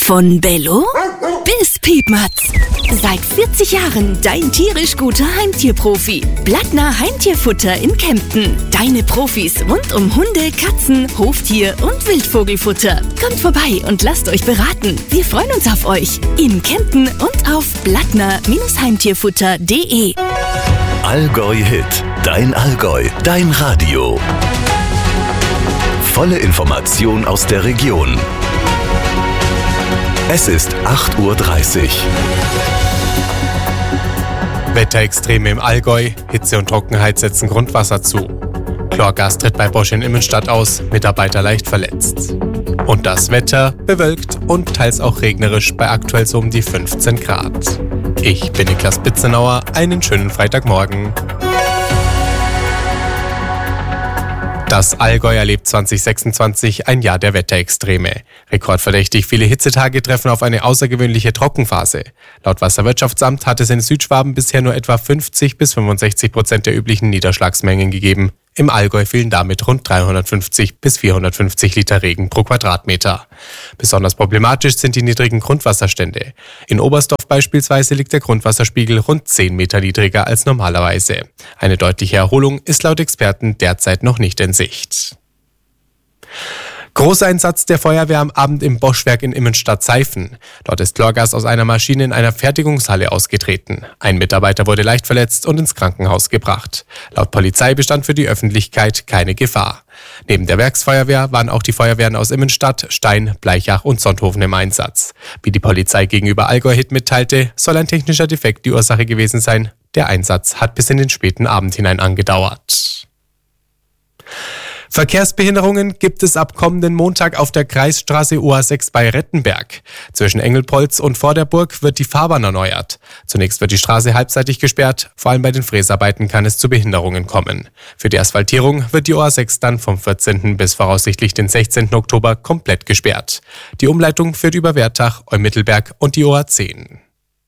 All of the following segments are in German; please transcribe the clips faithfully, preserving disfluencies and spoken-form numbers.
Von Bello bis Piepmatz. Seit vierzig Jahren dein tierisch guter Heimtierprofi. Blattner Heimtierfutter in Kempten. Deine Profis rund um Hunde, Katzen, Hoftier und Wildvogelfutter. Kommt vorbei und lasst euch beraten. Wir freuen uns auf euch. In Kempten und auf blattner Heimtierfutter punkt de. Allgäu Hit. Dein Allgäu. Dein Radio. Volle Information aus der Region. Es ist acht Uhr dreißig. Wetterextreme im Allgäu, Hitze und Trockenheit setzen Grundwasser zu. Chlorgas tritt bei Bosch in Immenstadt aus, Mitarbeiter leicht verletzt. Und das Wetter bewölkt und teils auch regnerisch bei aktuell so um die fünfzehn Grad. Ich bin Niklas Bitzenauer, einen schönen Freitagmorgen. Das Allgäu erlebt zwanzig sechsundzwanzig ein Jahr der Wetterextreme. Rekordverdächtig viele Hitzetage treffen auf eine außergewöhnliche Trockenphase. Laut Wasserwirtschaftsamt hat es in Südschwaben bisher nur etwa fünfzig bis fünfundsechzig Prozent der üblichen Niederschlagsmengen gegeben. Im Allgäu fielen damit rund dreihundertfünfzig bis vierhundertfünfzig Liter Regen pro Quadratmeter. Besonders problematisch sind die niedrigen Grundwasserstände. In Oberstdorf beispielsweise liegt der Grundwasserspiegel rund zehn Meter niedriger als normalerweise. Eine deutliche Erholung ist laut Experten derzeit noch nicht in Sicht. Großeinsatz der Feuerwehr am Abend im Boschwerk in Immenstadt-Seifen. Dort ist Chlorgas aus einer Maschine in einer Fertigungshalle ausgetreten. Ein Mitarbeiter wurde leicht verletzt und ins Krankenhaus gebracht. Laut Polizei bestand für die Öffentlichkeit keine Gefahr. Neben der Werksfeuerwehr waren auch die Feuerwehren aus Immenstadt, Stein, Bleichach und Sonthofen im Einsatz. Wie die Polizei gegenüber Allgäu Hit mitteilte, soll ein technischer Defekt die Ursache gewesen sein. Der Einsatz hat bis in den späten Abend hinein angedauert. Verkehrsbehinderungen gibt es ab kommenden Montag auf der Kreisstraße O A sechs bei Rettenberg. Zwischen Engelpolz und vor der Burg wird die Fahrbahn erneuert. Zunächst wird die Straße halbseitig gesperrt, vor allem bei den Fräsarbeiten kann es zu Behinderungen kommen. Für die Asphaltierung wird die O A sechs dann vom vierzehnten bis voraussichtlich den sechzehnten Oktober komplett gesperrt. Die Umleitung führt über Wertach, Eumittelberg und die O A zehn.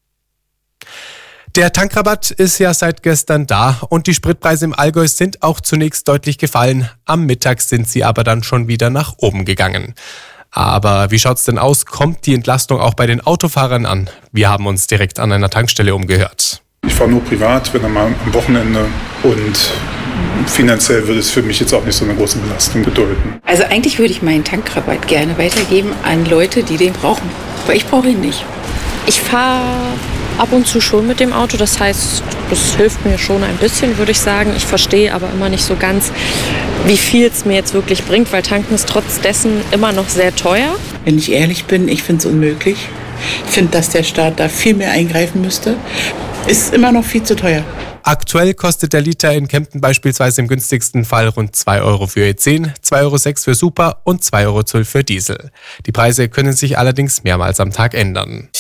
Der Tankrabatt ist ja seit gestern da und die Spritpreise im Allgäu sind auch zunächst deutlich gefallen. Am Mittag sind sie aber dann schon wieder nach oben gegangen. Aber wie schaut's denn aus? Kommt die Entlastung auch bei den Autofahrern an? Wir haben uns direkt an einer Tankstelle umgehört. Ich fahre nur privat, wenn dann mal am Wochenende, und finanziell würde es für mich jetzt auch nicht so eine große Belastung bedeuten. Also eigentlich würde ich meinen Tankrabatt gerne weitergeben an Leute, die den brauchen, weil ich brauche ihn nicht. Ich fahre ab und zu schon mit dem Auto, das heißt, das hilft mir schon ein bisschen, würde ich sagen. Ich verstehe aber immer nicht so ganz, wie viel es mir jetzt wirklich bringt, weil tanken ist trotz dessen immer noch sehr teuer. Wenn ich ehrlich bin, ich finde es unmöglich. Ich finde, dass der Staat da viel mehr eingreifen müsste. Ist immer noch viel zu teuer. Aktuell kostet der Liter in Kempten beispielsweise im günstigsten Fall rund zwei Euro für E zehn, zwei Euro sechs für Super und zwei Euro zwölf für Diesel. Die Preise können sich allerdings mehrmals am Tag ändern.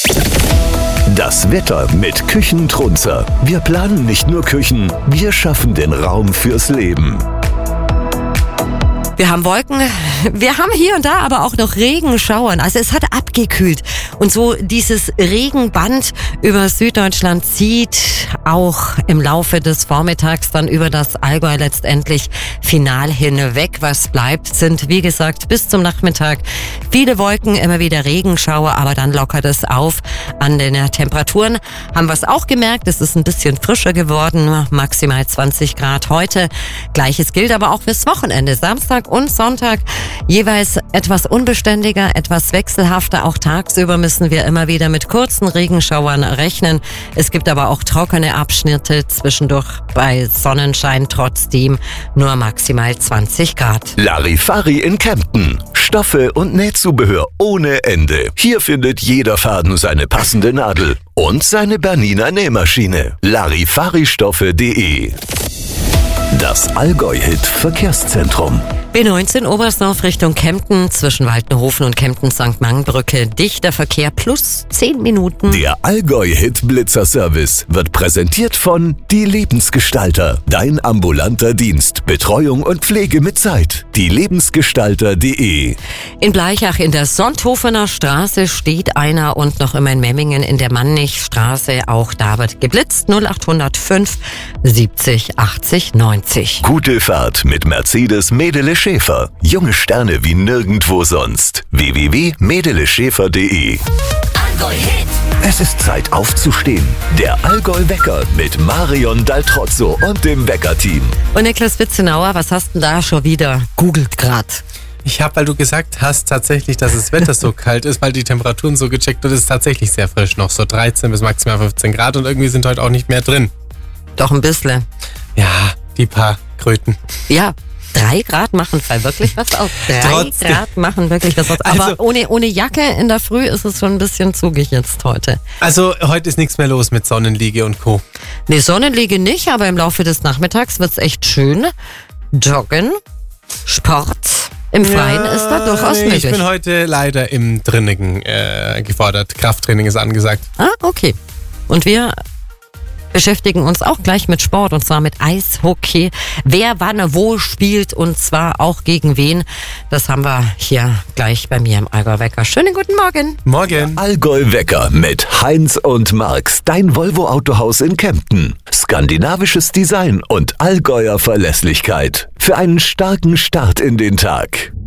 Das Wetter mit Küchentrunzer. Wir planen nicht nur Küchen, wir schaffen den Raum fürs Leben. Wir haben Wolken, wir haben hier und da aber auch noch Regenschauern. Also es hat abgekühlt. Und so dieses Regenband über Süddeutschland zieht auch im Laufe des Vormittags dann über das Allgäu letztendlich final hinweg. Was bleibt, sind wie gesagt bis zum Nachmittag viele Wolken, immer wieder Regenschauer, aber dann lockert es auf. An den Temperaturen haben wir es auch gemerkt, es ist ein bisschen frischer geworden, maximal zwanzig Grad heute. Gleiches gilt aber auch fürs Wochenende, Samstag und Sonntag jeweils etwas unbeständiger, etwas wechselhafter. Auch tagsüber müssen wir immer wieder mit kurzen Regenschauern rechnen. Es gibt aber auch trockene Abschnitte, zwischendurch bei Sonnenschein trotzdem nur maximal zwanzig Grad. Larifari in Kempten. Stoffe und Nähzubehör ohne Ende. Hier findet jeder Faden seine passende Nadel und seine Bernina Nähmaschine. Larifaristoffe punkt de. Das Allgäu Hit Verkehrszentrum. B neunzehn Oberstdorf Richtung Kempten, zwischen Waltenhofen und Kempten-Sankt Mangenbrücke, dichter Verkehr plus zehn Minuten. Der Allgäu Hit Blitzer Service wird präsentiert von Die Lebensgestalter. Dein ambulanter Dienst, Betreuung und Pflege mit Zeit. Die Lebensgestalter punkt de. In Bleichach in der Sonthofener Straße steht einer und noch immer in Memmingen in der Mannigstraße. Auch da wird geblitzt. null acht null fünf siebzig achtzig neunzig. Gute Fahrt mit Mercedes Medele Schäfer. Junge Sterne wie nirgendwo sonst. w w w punkt medeleschäfer punkt de. Es ist Zeit aufzustehen. Der Allgäu-Wecker mit Marion Daltrozzo und dem Wecker-Team. Und Niklas Witzenauer, was hast denn da schon wieder? Googelt grad. Ich habe, weil du gesagt hast, tatsächlich, dass das Wetter so kalt ist, weil die Temperaturen so gecheckt und es ist tatsächlich sehr frisch noch. So dreizehn bis maximal fünfzehn Grad und irgendwie sind heute auch nicht mehr drin. Doch ein bisschen. Ja, die paar Kröten. Ja. Drei Grad machen fall wirklich was aus. Drei Trotzdem. Grad machen wirklich was aus. Aber Also, ohne, ohne Jacke in der Früh ist es schon ein bisschen zugig jetzt heute. Also heute ist nichts mehr los mit Sonnenliege und Co. Nee, Sonnenliege nicht, aber im Laufe des Nachmittags wird's echt schön. Joggen, Sport im Freien Ja, ist da durchaus nee, möglich. Ich bin heute leider im Drinnigen äh, gefordert. Krafttraining ist angesagt. Ah, okay. Und wir beschäftigen uns auch gleich mit Sport und zwar mit Eishockey. Wer wann wo spielt und zwar auch gegen wen. Das haben wir hier gleich bei mir im Allgäu-Wecker. Schönen guten Morgen. Morgen. Allgäu-Wecker mit Heinz und Marx. Dein Volvo-Autohaus in Kempten. Skandinavisches Design und Allgäuer Verlässlichkeit. Für einen starken Start in den Tag.